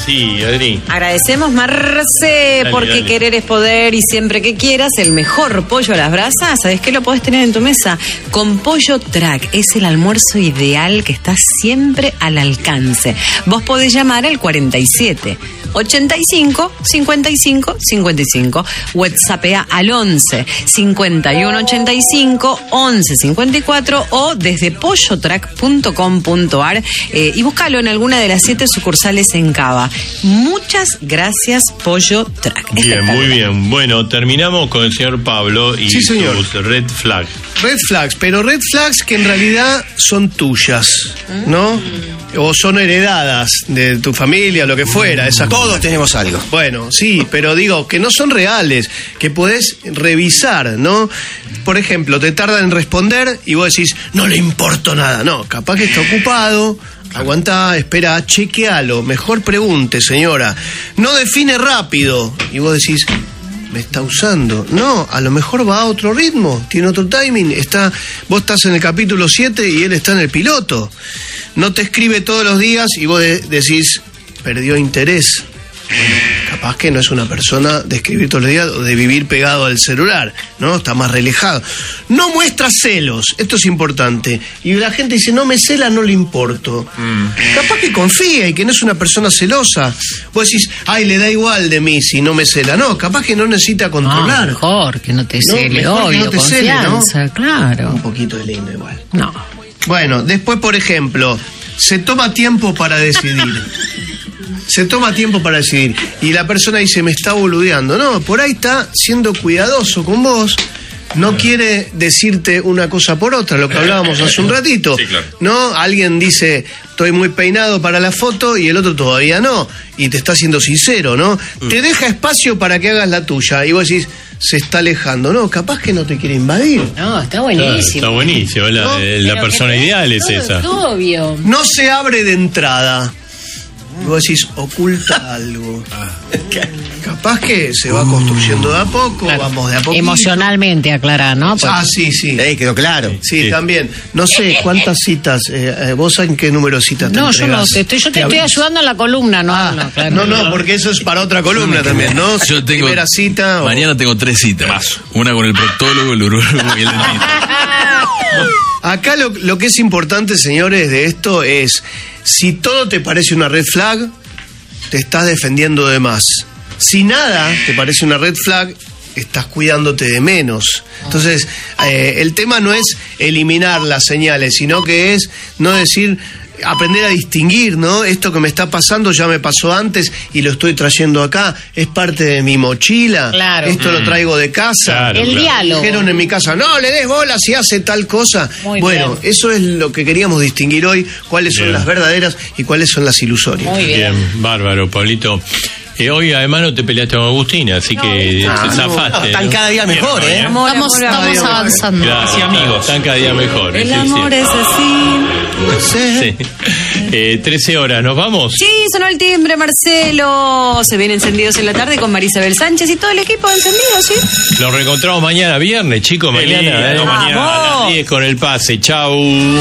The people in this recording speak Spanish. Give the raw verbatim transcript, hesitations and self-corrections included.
Sí, Adri. Agradecemos, Marce, Dale, porque dale. querer es poder y siempre que quieras, el mejor pollo a las brasas, ¿sabes qué? Lo podés tener en tu mesa con Pollo Track. Es el almuerzo ideal que está siempre al alcance. Vos podés llamar al cuarenta y siete ochenta y cinco cincuenta y cinco cincuenta y cinco, WhatsAppea al once cincuenta y uno ochenta y cinco once cincuenta y cuatro o desde pollo track punto com punto a r eh, y búscalo en alguna de las siete sucursales en Cava. Muchas gracias, Pollo Track. Bien, muy bien. Bueno, terminamos con el señor Pablo y Sí, señor. sus red flag. Red flags, pero red flags que en realidad son tuyas, ¿no? O son heredadas de tu familia, lo que fuera, esas Todos cosas. tenemos algo. Bueno, sí, pero digo que no son reales, que podés revisar, ¿no? Por ejemplo, te tardan en responder y vos decís, no le importo nada. No, capaz que está ocupado. Aguantá, espera, chequealo. Mejor pregunte, señora. No define rápido. Y vos decís, me está usando. No, a lo mejor va a otro ritmo, tiene otro timing. Está, vos estás en el capítulo siete y él está en el piloto. No te escribe todos los días y vos de- decís, perdió interés. Capaz que no es una persona de escribir todos los días o de vivir pegado al celular, ¿no? Está más relajado. No muestra celos, esto es importante. Y la gente dice, no me cela, no le importo. Mm. Capaz que confía y que no es una persona celosa. Vos decís, ay, le da igual de mí si no me cela. No, capaz que no necesita controlar. No, mejor que no te No, cele, mejor que obvio, no te cele, ¿no? confianza, claro. Un poquito de lindo igual. No. Bueno, después, por ejemplo, se toma tiempo para decidir. Se toma tiempo para decidir. Y la persona dice, me está boludeando. No, por ahí está siendo cuidadoso con vos. No quiere decirte una cosa por otra, lo que hablábamos hace un ratito. Sí, claro. ¿No? Alguien dice, estoy muy peinado para la foto y el otro todavía no. Y te está siendo sincero, ¿no? Mm. Te deja espacio para que hagas la tuya. Y vos decís, se está alejando. No, capaz que no te quiere invadir. No, está Está, buenísimo. está buenísimo. La, No, eh, la Pero persona que te- ideal es todo, esa. todo obvio. No se abre de entrada. Y vos decís, oculta algo. Capaz que se va construyendo de a poco, Claro. vamos de a poco. Emocionalmente aclarar, ¿no? Porque- Ah, sí, sí. Eh, quedó claro. Sí, Sí. también. No sé cuántas citas, eh, eh, vos en qué número de citas te No, yo no, entregás? te estoy, yo te ¿Te estoy abrís? ayudando en la columna, no, Ah, no, claro. no, no, porque eso es para otra columna también, ¿no? Yo tengo. Primera cita. o- Mañana tengo tres citas. Una con el proctólogo, el urólogo y el dentista. Acá lo, lo que es importante, señores, de esto es, si todo te parece una red flag, te estás defendiendo de más. Si nada te parece una red flag, estás cuidándote de menos. Entonces, eh, el tema no es eliminar las señales, sino que es no decir, aprender a distinguir, ¿no? Esto que me está pasando ya me pasó antes y lo estoy trayendo acá, es parte de mi mochila. Claro. Esto lo traigo de casa. Claro, El claro. diálogo. Dijeron en mi casa, no le des bola si hace tal cosa. Muy bueno, bien. eso es lo que queríamos distinguir hoy, cuáles son Bien. las verdaderas y cuáles son las ilusorias. Muy bien. Bien, bárbaro, Pablito. Eh, hoy además no te peleaste con Agustina, así que Ah, te no. zafaste. No, están cada día mejor, Bien, ¿eh? bien. Amor, Estamos, amor, estamos amor. avanzando. Claro, Así, amigos. Están cada día mejor. El sí, amor sí. es así. Sí. Eh, trece horas, ¿nos vamos? Sí, sonó el timbre, Marcelo. Se vienen encendidos en la tarde con Marisabel Sánchez y todo el equipo encendido, ¿sí? Nos reencontramos mañana viernes, chicos, Qué mañana, lindo, eh, mañana. a las diez con el pase. Chau.